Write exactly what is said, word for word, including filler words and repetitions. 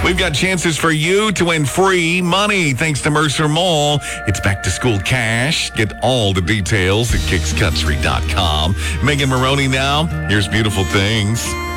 We've got chances for you to win free money thanks to Mercer Mall. It's back to school cash. Get all the details at kicks country dot com. Megan Maroney now. Here's Beautiful Things.